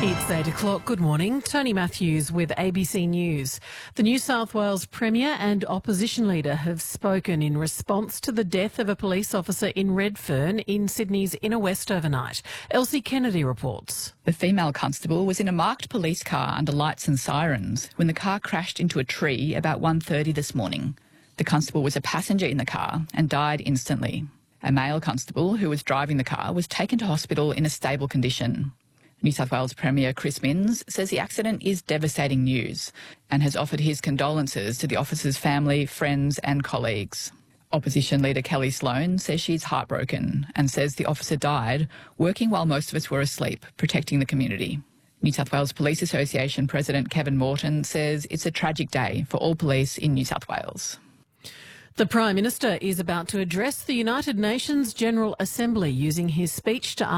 It's 8 o'clock. Good morning. Tony Matthews with ABC News. The New South Wales Premier and opposition leader have spoken in response to the death of a police officer in Redfern in Sydney's inner west overnight. Elsie Kennedy reports. The female constable was in a marked police car under lights and sirens when the car crashed into a tree about 1:30 this morning. The constable was a passenger in the car and died instantly. A male constable who was driving the car was taken to hospital in a stable condition. New South Wales Premier Chris Minns says the accident is devastating news and has offered his condolences to the officer's family, friends and colleagues. Opposition leader Kelly Sloan says she's heartbroken and says the officer died working while most of us were asleep, protecting the community. New South Wales Police Association President Kevin Morton says it's a tragic day for all police in New South Wales. The Prime Minister is about to address the United Nations General Assembly using his speech to